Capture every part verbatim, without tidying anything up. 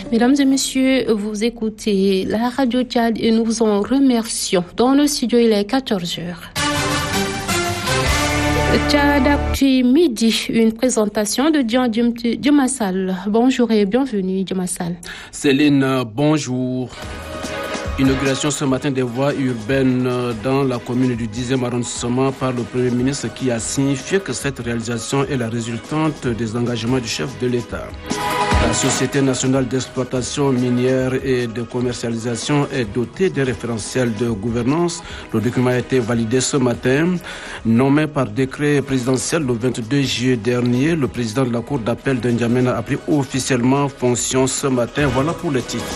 Mesdames et messieurs, vous écoutez la radio Tchad et nous vous en remercions. Dans le studio, il est quatorze heures. Tchad Actu Midi, une présentation de Dian Diomassal. Bonjour et bienvenue, Diomassal. Céline, bonjour. Inauguration ce matin des voies urbaines dans la commune du dixième arrondissement par le Premier ministre qui a signifié que cette réalisation est la résultante des engagements du chef de l'État. La Société nationale d'exploitation minière et de commercialisation est dotée d'un référentiel de gouvernance. Le document a été validé ce matin. Nommé par décret présidentiel le vingt-deux juillet dernier, le président de la Cour d'appel de N'Djamena a pris officiellement fonction ce matin. Voilà pour le titre.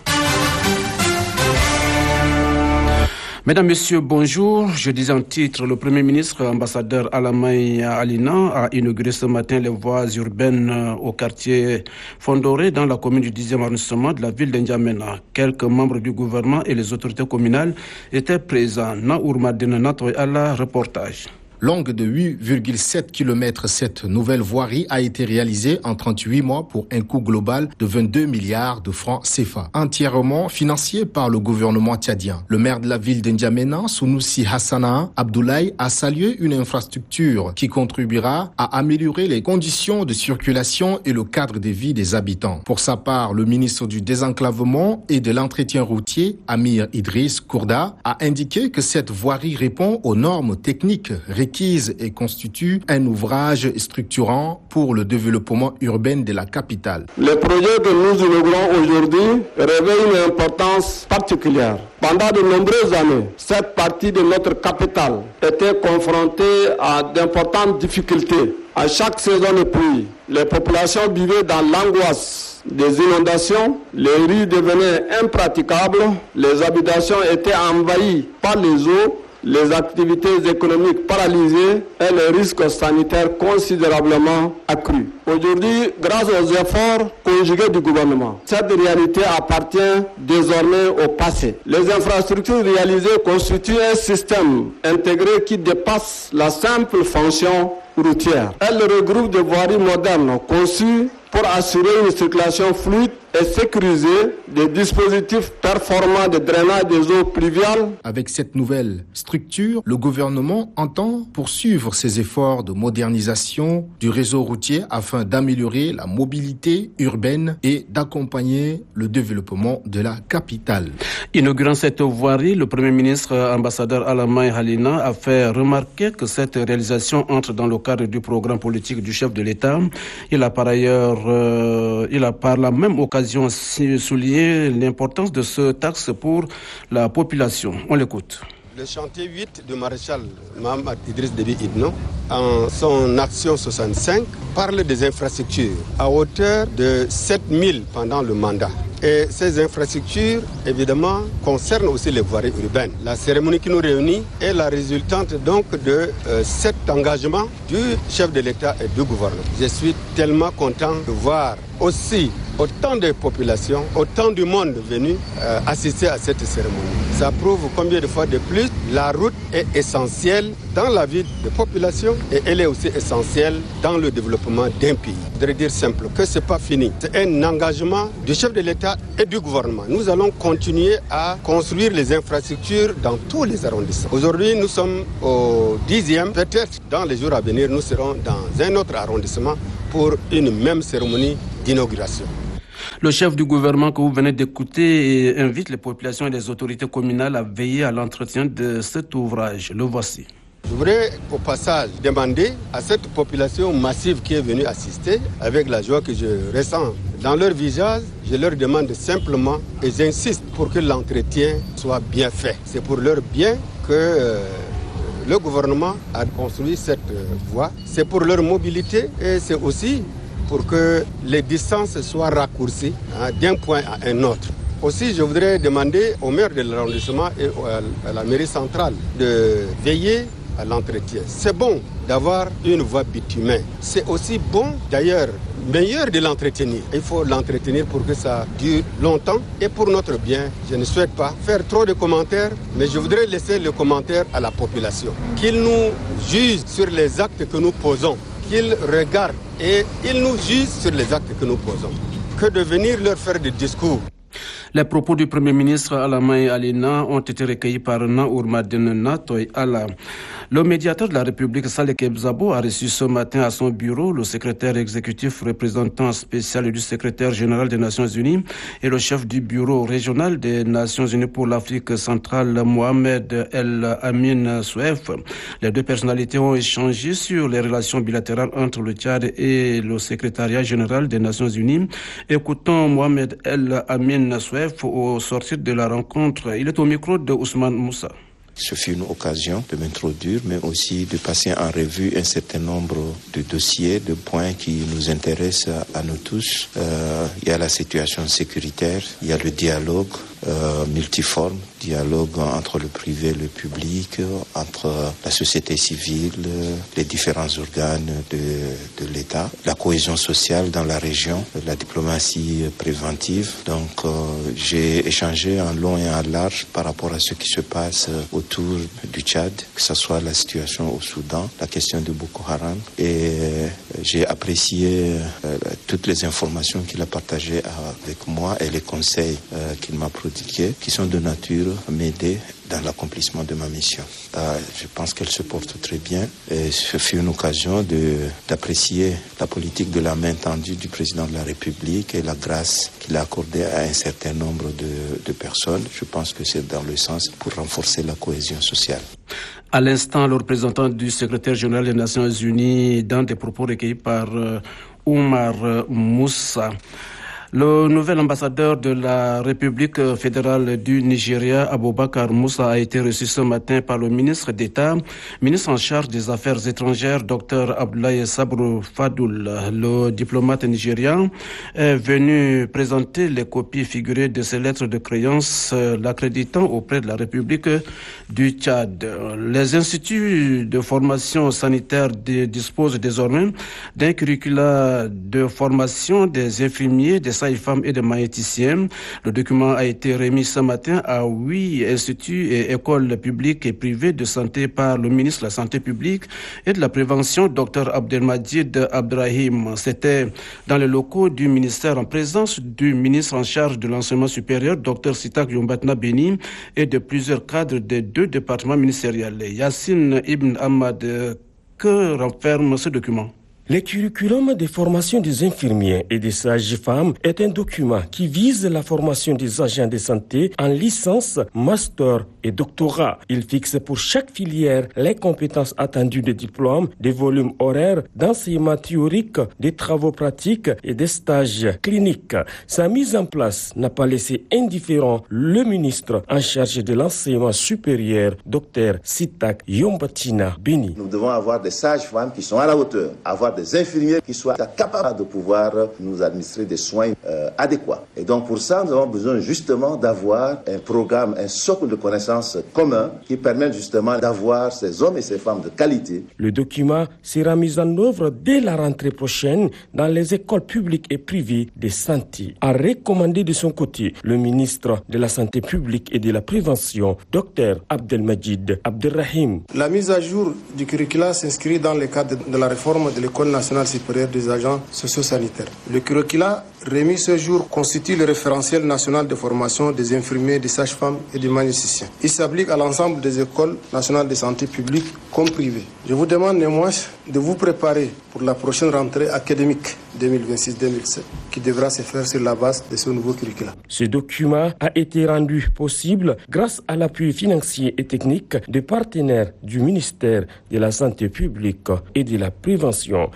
Mesdames, Messieurs, bonjour. Je disais en titre, le Premier ministre, ambassadeur Alamaï Alina, a inauguré ce matin les voies urbaines au quartier Fondoré dans la commune du dixième arrondissement de la ville d'N'Djamena. Quelques membres du gouvernement et les autorités communales étaient présents. Naourmadine Natoy Allah, reportage. Longue de huit virgule sept kilomètres, cette nouvelle voirie a été réalisée en trente-huit mois pour un coût global de vingt-deux milliards de francs C F A, entièrement financé par le gouvernement tchadien. Le maire de la ville d'N'Djamena, Sunusi Hassana Abdoulaye, a salué une infrastructure qui contribuera à améliorer les conditions de circulation et le cadre de vie des habitants. Pour sa part, le ministre du désenclavement et de l'entretien routier, Amir Idriss Kourda, a indiqué que cette voirie répond aux normes techniques requises et constitue un ouvrage structurant pour le développement urbain de la capitale. Le projet que nous inaugurons aujourd'hui revêt une importance particulière. Pendant de nombreuses années, cette partie de notre capitale était confrontée à d'importantes difficultés. À chaque saison de pluie, les populations vivaient dans l'angoisse des inondations, les rues devenaient impraticables, les habitations étaient envahies par les eaux, les activités économiques paralysées et les risques sanitaires considérablement accrus. Aujourd'hui, grâce aux efforts conjugués du gouvernement, cette réalité appartient désormais au passé. Les infrastructures réalisées constituent un système intégré qui dépasse la simple fonction routière. Elles regroupent des voiries modernes conçues pour assurer une circulation fluide et sécuriser des dispositifs performants de drainage des eaux pluviales. Avec cette nouvelle structure, le gouvernement entend poursuivre ses efforts de modernisation du réseau routier afin d'améliorer la mobilité urbaine et d'accompagner le développement de la capitale. Inaugurant cette voirie, le Premier ministre ambassadeur Alamaï Halina a fait remarquer que cette réalisation entre dans le cadre du programme politique du chef de l'État. Il a par ailleurs, euh, il a par la même occasion souligné l'importance de ce taxe pour la population. On l'écoute. Le chantier huit du maréchal Mohamed Idriss Déby Itno, en son action soixante-cinq, parle des infrastructures à hauteur de sept mille pendant le mandat. Et ces infrastructures, évidemment, concernent aussi les voiries urbaines. La cérémonie qui nous réunit est la résultante donc de euh, cet engagement du chef de l'État et du gouvernement. Je suis tellement content de voir aussi autant de populations, autant du monde venu euh, assister à cette cérémonie. Ça prouve combien de fois de plus la route est essentielle dans la vie des populations et elle est aussi essentielle dans le développement d'un pays. Je voudrais dire simple que ce n'est pas fini. C'est un engagement du chef de l'État et du gouvernement. Nous allons continuer à construire les infrastructures dans tous les arrondissements. Aujourd'hui, nous sommes au dixième. Peut-être dans les jours à venir, nous serons dans un autre arrondissement pour une même cérémonie d'inauguration. Le chef du gouvernement que vous venez d'écouter invite les populations et les autorités communales à veiller à l'entretien de cet ouvrage. Le voici. Je voudrais au passage demander à cette population massive qui est venue assister, avec la joie que je ressens dans leur visage, je leur demande simplement et j'insiste pour que l'entretien soit bien fait. C'est pour leur bien que euh, le gouvernement a construit cette euh, voie. C'est pour leur mobilité et c'est aussi pour que les distances soient raccourcies hein, d'un point à un autre. Aussi, je voudrais demander au maire de l'arrondissement et à la mairie centrale de veiller à l'entretien. C'est bon d'avoir une voie bitumée. C'est aussi bon, d'ailleurs, meilleur de l'entretenir. Il faut l'entretenir pour que ça dure longtemps et pour notre bien. Je ne souhaite pas faire trop de commentaires, mais je voudrais laisser le commentaire à la population. Qu'ils nous jugent sur les actes que nous posons, qu'ils regardent et ils nous jugent sur les actes que nous posons. Que de venir leur faire des discours. Les propos du Premier ministre Alamai Alina ont été recueillis par Naourmadine Natoy Ala. Le médiateur de la République, Saleh Kebzabo, a reçu ce matin à son bureau le secrétaire exécutif représentant spécial du secrétaire général des Nations Unies et le chef du bureau régional des Nations Unies pour l'Afrique centrale, Mohamed El Amin Souef. Les deux personnalités ont échangé sur les relations bilatérales entre le Tchad et le secrétariat général des Nations Unies. Écoutons Mohamed El Amin Souef au sortir de la rencontre. Il est au micro de Ousmane Moussa. Ce fut une occasion de m'introduire, mais aussi de passer en revue un certain nombre de dossiers, de points qui nous intéressent à nous tous. Euh, il y a la situation sécuritaire, il y a le dialogue euh, multiforme, dialogue entre le privé et le public, entre la société civile, les différents organes de, de l'État, la cohésion sociale dans la région, la diplomatie préventive. Donc euh, j'ai échangé en long et en large par rapport à ce qui se passe au autour du Tchad, que ce soit la situation au Soudan, la question de Boko Haram. Et j'ai apprécié euh, toutes les informations qu'il a partagées avec moi et les conseils euh, qu'il m'a prodigués, qui sont de nature à m'aider dans l'accomplissement de ma mission. Euh, je pense qu'elle se porte très bien et ce fut une occasion de, d'apprécier la politique de la main tendue du président de la République et la grâce qu'il a accordée à un certain nombre de, de personnes. Je pense que c'est dans le sens pour renforcer la cohésion sociale. À l'instant, le représentant du secrétaire général des Nations Unies, dans des propos recueillis par euh, Oumar Moussa. Le nouvel ambassadeur de la République fédérale du Nigeria, Aboubakar Moussa, a été reçu ce matin par le ministre d'État, ministre en charge des Affaires étrangères, Dr Abdoulaye Sabru Fadoul. Le diplomate nigérian est venu présenter les copies figurées de ses lettres de créance l'accréditant auprès de la République du Tchad. Les instituts de formation sanitaire disposent désormais d'un curricula de formation des infirmiers, des sages-femmes et des magnéticiens. Le document a été remis ce matin à huit instituts et écoles publiques et privées de santé par le ministre de la Santé publique et de la Prévention, Dr Abdelmajid Abdrahim. C'était dans les locaux du ministère en présence du ministre en charge de l'enseignement supérieur, Dr Sitak Yombatna Beni, et de plusieurs cadres des deux départements ministériels. Yassine Ibn Ahmad, que renferme ce document? Le curriculum de formation des infirmiers et des sages-femmes est un document qui vise la formation des agents de santé en licence, master et doctorat. Il fixe pour chaque filière les compétences attendues des diplômes, des volumes horaires, d'enseignement théorique, des travaux pratiques et des stages cliniques. Sa mise en place n'a pas laissé indifférent le ministre en charge de l'enseignement supérieur, Dr Sitak Yombatina Beni. Nous devons avoir des sages-femmes qui sont à la hauteur, avoir des infirmiers qui soient capables de pouvoir nous administrer des soins euh, adéquats. Et donc pour ça, nous avons besoin justement d'avoir un programme, un socle de connaissances commun qui permet justement d'avoir ces hommes et ces femmes de qualité. Le document sera mis en œuvre dès la rentrée prochaine dans les écoles publiques et privées de santé. A recommandé de son côté le ministre de la Santé publique et de la Prévention, Dr Abdelmajid Abderrahim. La mise à jour du curricula s'inscrit dans le cadre de la réforme de l'École nationale supérieure des agents socio-sanitaires. Le curricula remis ce jour constitue le référentiel national de formation des infirmiers, des sages-femmes et des magnéticiens. Il s'applique à l'ensemble des écoles nationales de santé publique comme privée. Je vous demande néanmoins de vous préparer pour la prochaine rentrée académique deux mille vingt-six deux mille vingt-sept qui devra se faire sur la base de ce nouveau curricula. Ce document a été rendu possible grâce à l'appui financier et technique des partenaires du ministère de la Santé publique et de la Prévention.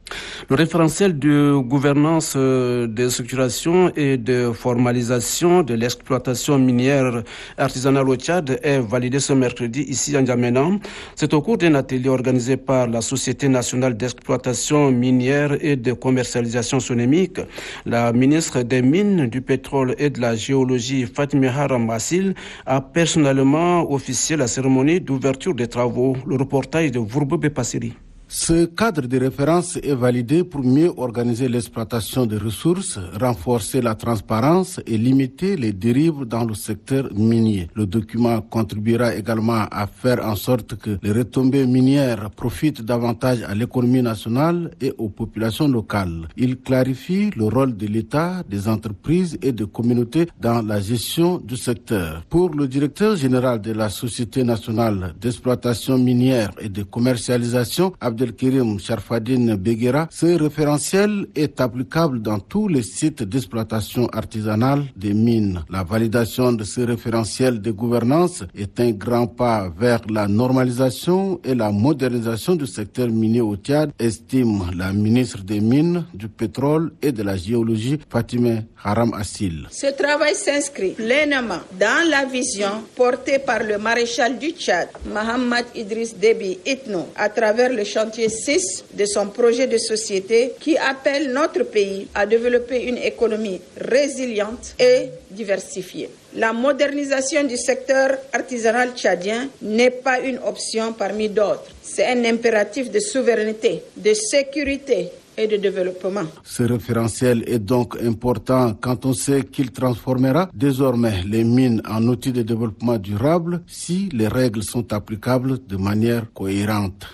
Le référentiel de gouvernance, de structuration et de formalisation de l'exploitation minière artisanale au Tchad est validé ce mercredi ici en N'Djamena. C'est au cours d'un atelier organisé par la Société nationale d'exploitation minière et de commercialisation sonémique. La ministre des Mines, du Pétrole et de la Géologie, Fatime Haram Massil, a personnellement officié la cérémonie d'ouverture des travaux. Le reportage de Vourbe Passiri. Ce cadre de référence est validé pour mieux organiser l'exploitation des ressources, renforcer la transparence et limiter les dérives dans le secteur minier. Le document contribuera également à faire en sorte que les retombées minières profitent davantage à l'économie nationale et aux populations locales. Il clarifie le rôle de l'État, des entreprises et des communautés dans la gestion du secteur. Pour le directeur général de la Société nationale d'exploitation minière et de commercialisation, Abdelkirim Sharfadine Beguera, ce référentiel est applicable dans tous les sites d'exploitation artisanale des mines. La validation de ce référentiel de gouvernance est un grand pas vers la normalisation et la modernisation du secteur minier au Tchad, estime la ministre des Mines, du Pétrole et de la Géologie, Fatimeh Haram Assil. Ce travail s'inscrit pleinement dans la vision portée par le maréchal du Tchad, Mohamed Idriss Déby Itno, à travers le chantier six de son projet de société qui appelle notre pays à développer une économie résiliente et diversifiée. La modernisation du secteur artisanal tchadien n'est pas une option parmi d'autres. C'est un impératif de souveraineté, de sécurité et de développement. Ce référentiel est donc important quand on sait qu'il transformera désormais les mines en outils de développement durable si les règles sont applicables de manière cohérente.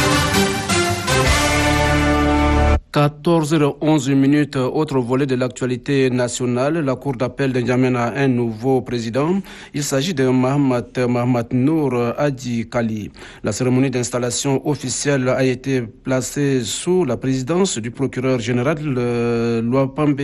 quatorze heures onze minutes, autre volet de l'actualité nationale. La Cour d'appel de N'Djamena a un nouveau président. Il s'agit de Mahamat, Mahamat Nour Adi Kali. La cérémonie d'installation officielle a été placée sous la présidence du procureur général Louapambe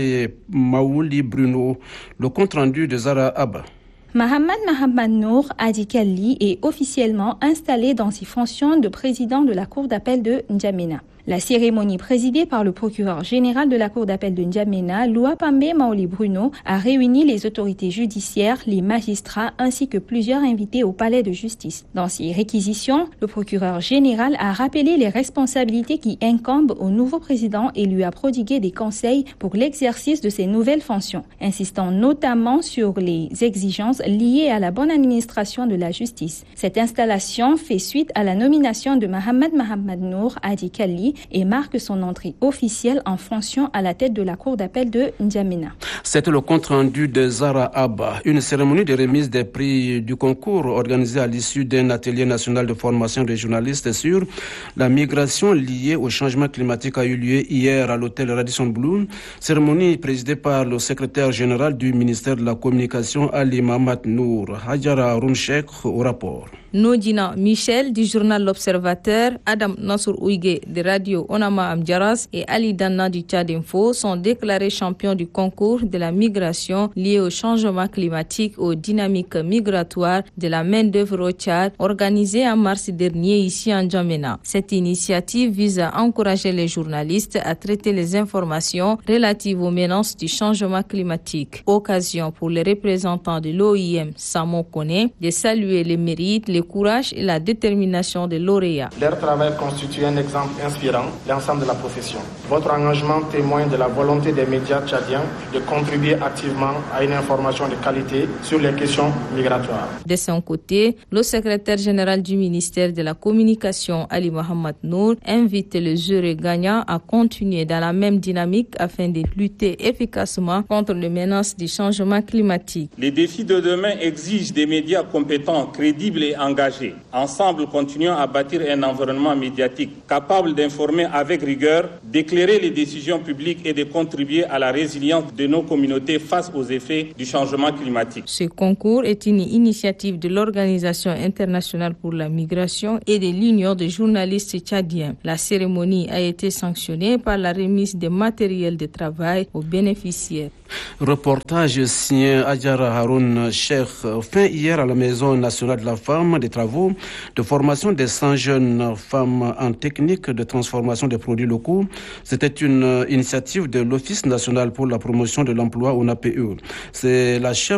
Maouli Bruno. Le compte-rendu de Zara Abba. Mahamat Mahamat Nour Adi Kali est officiellement installé dans ses fonctions de président de la Cour d'appel de N'Djamena. La cérémonie présidée par le procureur général de la Cour d'appel de N'Djamena, Louapambe Maouli Bruno, a réuni les autorités judiciaires, les magistrats ainsi que plusieurs invités au palais de justice. Dans ses réquisitions, le procureur général a rappelé les responsabilités qui incombent au nouveau président et lui a prodigué des conseils pour l'exercice de ses nouvelles fonctions, insistant notamment sur les exigences liées à la bonne administration de la justice. Cette installation fait suite à la nomination de Mahamat Mahamat Nour Adi Kali et marque son entrée officielle en fonction à la tête de la Cour d'appel de N'Djamena. C'était le compte-rendu de Zara Abba. Une cérémonie de remise des prix du concours organisée à l'issue d'un atelier national de formation des journalistes sur la migration liée au changement climatique a eu lieu hier à l'hôtel Radisson Blu. Cérémonie présidée par le secrétaire général du ministère de la Communication, Ali Mahamat Nour. Hadjara Rumchek au rapport. Nodina Michel du journal L'Observateur, Adam Nassour Ouigué de Radio Onama Amdjaras et Ali Danna du Tchad Info sont déclarés champions du concours de la migration liée au changement climatique, aux dynamiques migratoires de la main-d'œuvre au Tchad, organisé en mars dernier ici en N'Djamena. Cette initiative vise à encourager les journalistes à traiter les informations relatives aux menaces du changement climatique. Occasion pour les représentants de l'O I M, Samo Kone, de saluer les mérites, les le courage et la détermination des lauréats. Leur travail constitue un exemple inspirant l'ensemble de la profession. Votre engagement témoigne de la volonté des médias tchadiens de contribuer activement à une information de qualité sur les questions migratoires. De son côté, le secrétaire général du ministère de la Communication, Ali Mahamat Nour, invite les heureux gagnants à continuer dans la même dynamique afin de lutter efficacement contre les menaces du changement climatique. Les défis de demain exigent des médias compétents, crédibles et engagés. Ensemble, continuons à bâtir un environnement médiatique capable d'informer avec rigueur, d'éclairer les décisions publiques et de contribuer à la résilience de nos communautés face aux effets du changement climatique. Ce concours est une initiative de l'Organisation internationale pour la migration et de l'Union des journalistes tchadiens. La cérémonie a été sanctionnée par la remise de matériel de travail aux bénéficiaires. Reportage signé Adjara Haroun Cheikh. Fin hier à la Maison nationale de la femme, des travaux de formation des cent jeunes femmes en technique de transformation des produits locaux. C'était une initiative de l'Office national pour la promotion de l'emploi, O N A P E. C'est la chef